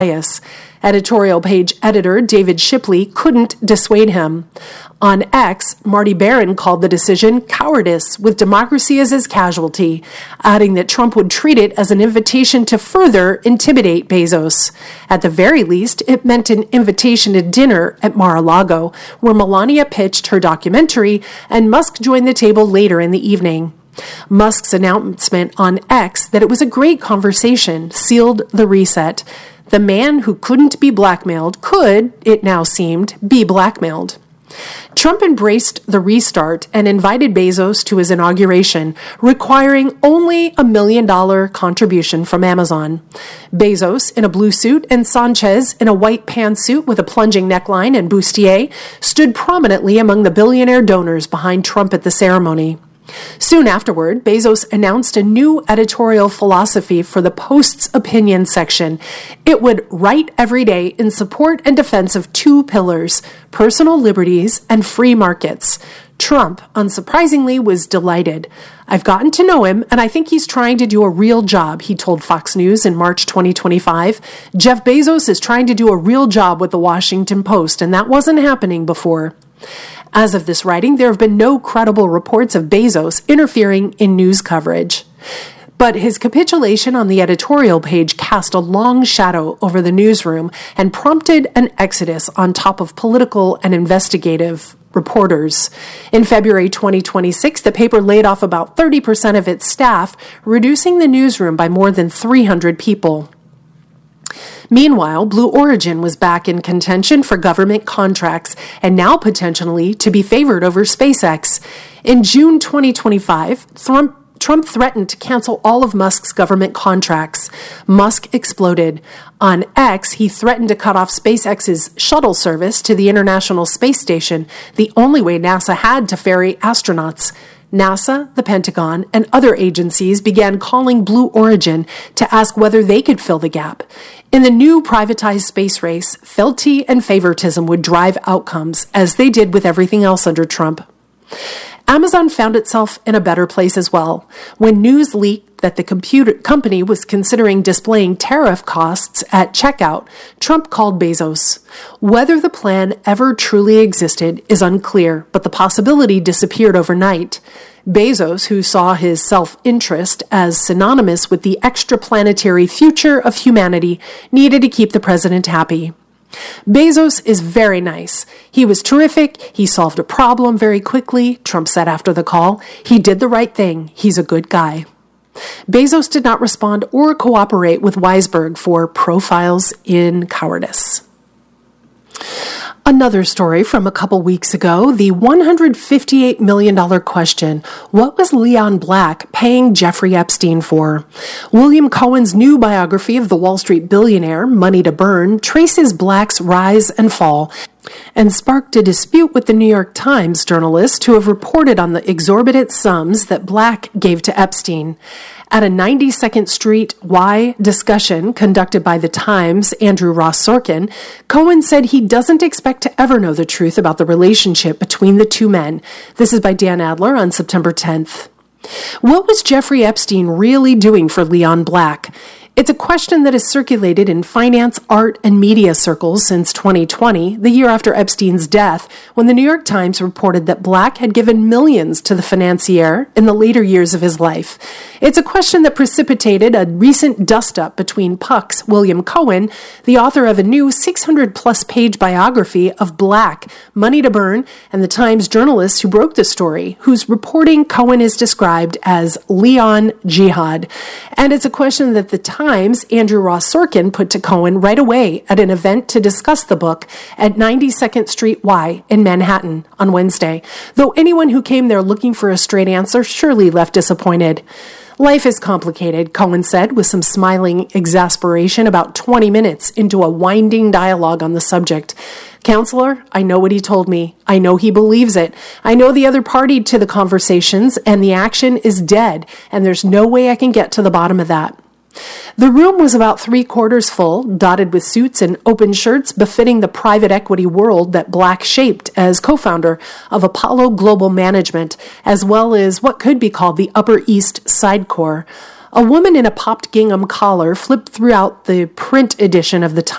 bias. Editorial page editor David Shipley couldn't dissuade him. On X, Marty Baron called the decision cowardice, with democracy as his casualty, adding that Trump would treat it as an invitation to further intimidate Bezos. At the very least, it meant an invitation to dinner at Mar-a-Lago, where Melania pitched her documentary, and Musk joined the table later in the evening. Musk's announcement on X that it was a great conversation sealed the reset. The man who couldn't be blackmailed could, it now seemed, be blackmailed. Trump embraced the restart and invited Bezos to his inauguration, requiring only $1 million contribution from Amazon. Bezos, in a blue suit, and Sanchez, in a white pantsuit with a plunging neckline and bustier, stood prominently among the billionaire donors behind Trump at the ceremony. Soon afterward, Bezos announced a new editorial philosophy for the Post's opinion section. It would write every day in support and defense of two pillars: personal liberties and free markets. Trump, unsurprisingly, was delighted. "I've gotten to know him, and I think he's trying to do a real job," he told Fox News in March 2025. "Jeff Bezos is trying to do a real job with the Washington Post, and that wasn't happening before." As of this writing, there have been no credible reports of Bezos interfering in news coverage. But his capitulation on the editorial page cast a long shadow over the newsroom and prompted an exodus on top of political and investigative reporters. In February 2026, the paper laid off about 30% of its staff, reducing the newsroom by more than 300 people. Meanwhile, Blue Origin was back in contention for government contracts and now potentially to be favored over SpaceX. In June 2025, Trump threatened to cancel all of Musk's government contracts. Musk exploded. On X, he threatened to cut off SpaceX's shuttle service to the International Space Station, the only way NASA had to ferry astronauts. NASA, the Pentagon, and other agencies began calling Blue Origin to ask whether they could fill the gap. In the new privatized space race, fealty and favoritism would drive outcomes, as they did with everything else under Trump. Amazon found itself in a better place as well. When news leaked that the company was considering displaying tariff costs at checkout, Trump called Bezos. Whether the plan ever truly existed is unclear, but the possibility disappeared overnight. Bezos, who saw his self-interest as synonymous with the extraplanetary future of humanity, needed to keep the president happy. Bezos is very nice. He was terrific. He solved a problem very quickly, Trump said after the call. He did the right thing. He's a good guy. Bezos did not respond or cooperate with Weisberg for profiles in cowardice. Another story from a couple weeks ago, the $158 million question: what was Leon Black paying Jeffrey Epstein for? William Cohen's new biography of the Wall Street billionaire, Money to Burn, traces Black's rise and fall and sparked a dispute with the New York Times journalists who have reported on the exorbitant sums that Black gave to Epstein. At a 92nd Street Y discussion conducted by the Times' Andrew Ross Sorkin, Cohen said he doesn't expect to ever know the truth about the relationship between the two men. This is by Dan Adler on September 10th. What was Jeffrey Epstein really doing for Leon Black? It's a question that has circulated in finance, art, and media circles since 2020, the year after Epstein's death, when the New York Times reported that Black had given millions to the financier in the later years of his life. It's a question that precipitated a recent dust-up between Puck's William Cohen, the author of a new 600-plus page biography of Black, Money to Burn, and the Times journalists who broke the story, whose reporting Cohen is described as Leon Jihad. And it's a question that the Times' Andrew Ross Sorkin put to Cohen right away at an event to discuss the book at 92nd Street Y in Manhattan on Wednesday, though anyone who came there looking for a straight answer surely left disappointed. Life is complicated, Cohen said with some smiling exasperation about 20 minutes into a winding dialogue on the subject. Counselor, I know what he told me. I know he believes it. I know the other party to the conversations, and the action is dead, and there's no way I can get to the bottom of that. The room was about 3/4 full, dotted with suits and open shirts befitting the private equity world that Black shaped as co-founder of Apollo Global Management, as well as what could be called the Upper East Sidecore. A woman in a popped gingham collar flipped throughout the print edition of the